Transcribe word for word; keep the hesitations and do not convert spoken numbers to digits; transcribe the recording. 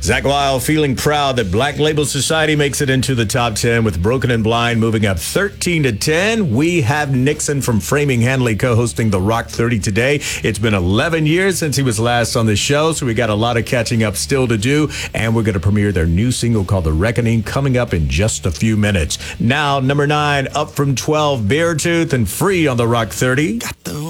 Zach Lyle feeling proud that Black Label Society makes it into the top ten with Broken and Blind moving up thirteen to ten. We have Nixon from Framing Hanley co-hosting the Rock thirty today. It's been eleven years since he was last on the show, so we got a lot of catching up still to do, and we're going to premiere their new single called The Reckoning coming up in just a few minutes. Now, number nine, up from twelve, Beartooth and Free on the Rock thirty. Got the